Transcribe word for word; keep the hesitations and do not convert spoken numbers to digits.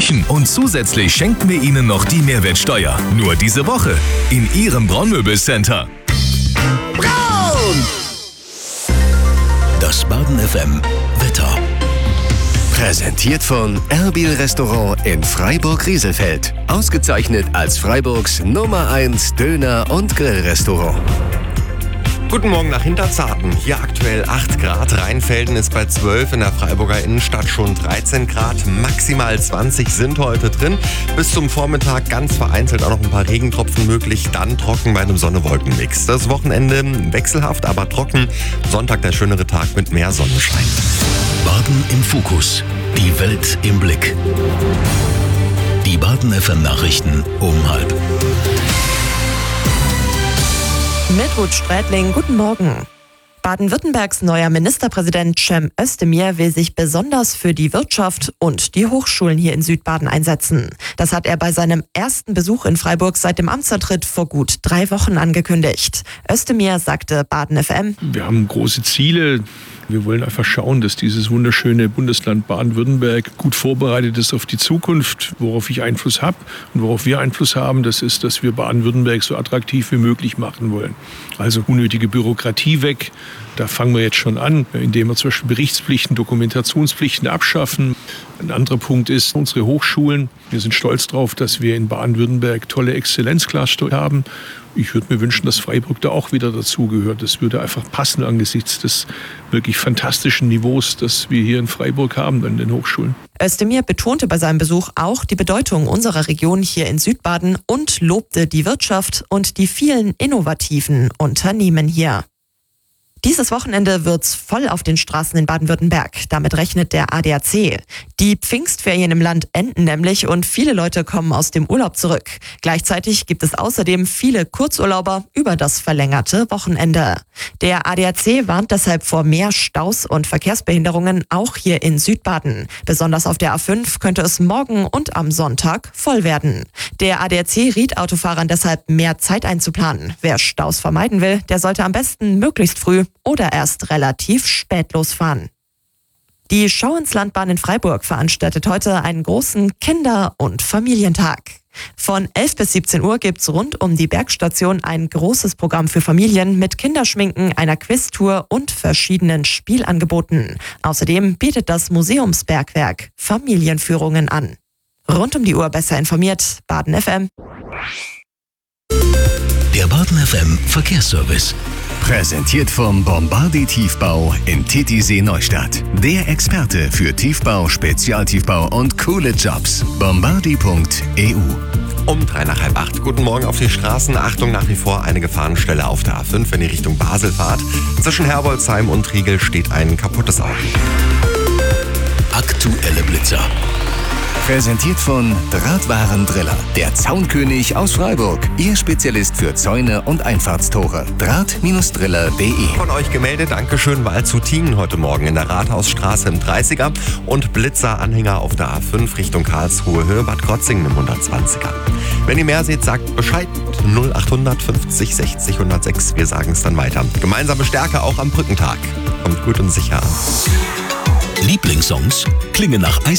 München. Und zusätzlich schenken wir Ihnen noch die Mehrwertsteuer. Nur diese Woche in Ihrem Braunmöbelcenter. Braun! Das Baden F M Wetter. Präsentiert von Erbil Restaurant in Freiburg-Rieselfeld. Ausgezeichnet als Freiburgs Nummer eins Döner- und Grillrestaurant. Guten Morgen nach Hinterzarten. Hier aktuell acht Grad. Rheinfelden ist bei zwölf, in der Freiburger Innenstadt schon dreizehn Grad. Maximal zwanzig sind heute drin. Bis zum Vormittag ganz vereinzelt auch noch ein paar Regentropfen möglich. Dann trocken bei einem Sonne-Wolken-Mix. Das Wochenende wechselhaft, aber trocken. Sonntag der schönere Tag mit mehr Sonnenschein. Baden im Fokus. Die Welt im Blick. Die Baden F M Nachrichten um halb. Mit Ruth Strätling, guten Morgen. Baden-Württembergs neuer Ministerpräsident Cem Özdemir will sich besonders für die Wirtschaft und die Hochschulen hier in Südbaden einsetzen. Das hat er bei seinem ersten Besuch in Freiburg seit dem Amtsantritt vor gut drei Wochen angekündigt. Özdemir sagte Baden F M: Wir haben große Ziele. Wir wollen einfach schauen, dass dieses wunderschöne Bundesland Baden-Württemberg gut vorbereitet ist auf die Zukunft, worauf ich Einfluss habe und worauf wir Einfluss haben. Das ist, dass wir Baden-Württemberg so attraktiv wie möglich machen wollen. Also unnötige Bürokratie weg. Da fangen wir jetzt schon an, indem wir zum Beispiel Berichtspflichten, Dokumentationspflichten abschaffen. Ein anderer Punkt ist unsere Hochschulen. Wir sind stolz darauf, dass wir in Baden-Württemberg tolle Exzellenzcluster haben. Ich würde mir wünschen, dass Freiburg da auch wieder dazugehört. Das würde einfach passen angesichts des wirklich fantastischen Niveaus, das wir hier in Freiburg haben an den Hochschulen. Özdemir betonte bei seinem Besuch auch die Bedeutung unserer Region hier in Südbaden und lobte die Wirtschaft und die vielen innovativen Unternehmen hier. Dieses Wochenende wird's voll auf den Straßen in Baden-Württemberg. Damit rechnet der A D A C. Die Pfingstferien im Land enden nämlich und viele Leute kommen aus dem Urlaub zurück. Gleichzeitig gibt es außerdem viele Kurzurlauber über das verlängerte Wochenende. Der A D A C warnt deshalb vor mehr Staus und Verkehrsbehinderungen auch hier in Südbaden. Besonders auf der A fünf könnte es morgen und am Sonntag voll werden. Der A D A C riet Autofahrern deshalb, mehr Zeit einzuplanen. Wer Staus vermeiden will, der sollte am besten möglichst früh oder erst relativ spät losfahren. Die Schau ins Landbahn in Freiburg veranstaltet heute einen großen Kinder- und Familientag. Von elf bis siebzehn Uhr gibt's rund um die Bergstation ein großes Programm für Familien mit Kinderschminken, einer Quiztour und verschiedenen Spielangeboten. Außerdem bietet das Museumsbergwerk Familienführungen an. Rund um die Uhr besser informiert, Baden F M. Der Baden F M Verkehrsservice. Präsentiert vom Bombardi Tiefbau in Titisee Neustadt. Der Experte für Tiefbau, Spezialtiefbau und coole Jobs. bombardi punkt e u. Um drei nach halb acht. Guten Morgen auf die Straßen. Achtung, nach wie vor eine Gefahrenstelle auf der A fünf, wenn ihr Richtung Basel fahrt. Zwischen Herbolzheim und Riegel steht ein kaputtes Auto. Aktuelle Blitzer. Präsentiert von Drahtwarendriller. Der Zaunkönig aus Freiburg. Ihr Spezialist für Zäune und Einfahrtstore. Draht Driller punkt de. Von euch gemeldet, Dankeschön, weil zu Tingen heute Morgen in der Rathausstraße im dreißiger und Blitzeranhänger auf der A fünf Richtung Karlsruhe, Höhe Bad Krotzingen im hundertzwanziger. Wenn ihr mehr seht, sagt Bescheid. null achthundert fünfzig sechzig hundertsechs. Wir sagen es dann weiter. Gemeinsame Stärke auch am Brückentag. Kommt gut und sicher an. Lieblingssongs klingen nach Eis.